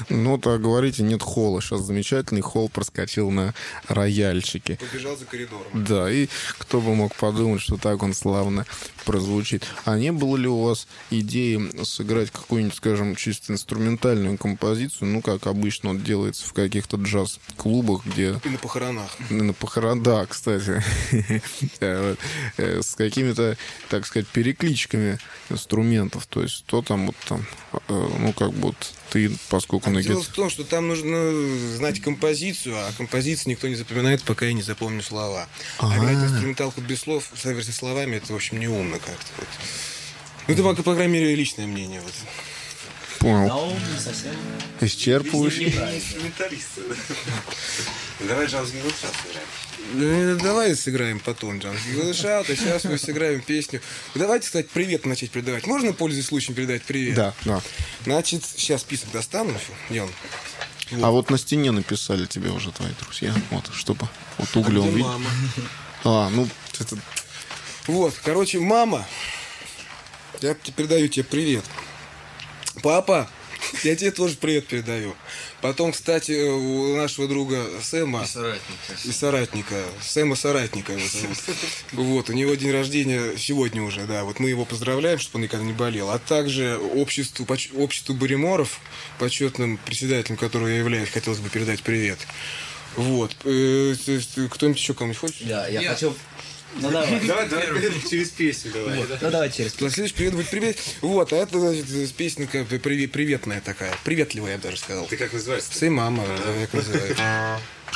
Ну, так говорите, нет холла. Сейчас замечательный холл проскочил на рояльчике. Побежал за коридором. Да, и кто бы мог подумать, что так он славно прозвучит. А не было ли у вас идеи сыграть какую-нибудь, скажем, чисто инструментальную композицию, ну, как обычно вот делается в каких-то джаз-клубах, где... И на похоронах. На похоронах, да, кстати. С какими-то, так сказать, перекличками инструментов. То есть, то там, вот там, ну, как бы вот ты, поскольку на Дело в том, что там нужно знать композицию, а композицию никто не запоминает, пока я не запомню слова. А играть инструменталку без слов, со словами, это, в общем, неумно как-то. Вот. Ну, это, по крайней мере, личное мнение. Вот. Понял. Но не совсем. Исчерпывающий. Инструменталисты. Давай Джанс Гилл сейчас сыграем. Давай сыграем потом Джанс Гилл Шаут, а сейчас мы сыграем песню. Давайте, кстати, привет начать передавать. Можно, пользуясь случаем, передать привет? Да, да. Значит, сейчас список достану, Ден. А вот на стене написали тебе уже твои друзья. Вот, чтобы вот углем Где видеть. мама? А, ну, это... Вот, короче, мама, я передаю тебе привет. Папа, я тебе тоже привет передаю. Потом, кстати, у нашего друга Сэма и соратника, Сэма Соратника его зовут. Вот, у него день рождения сегодня уже, да. Вот мы его поздравляем, чтобы он никогда не болел. А также обществу Барриморов, почетным председателем которого я являюсь, хотелось бы передать привет. Вот. Кто-нибудь еще кому-нибудь хочет? Да, я хочу... Ну давай. Давай через песню давай. Вот. Ну давай через. Следующий привет будет привет. Вот, а это, значит, песенка приветная такая. Приветливая, я бы даже сказал. Ты как называешься? Сэй мама, как называют.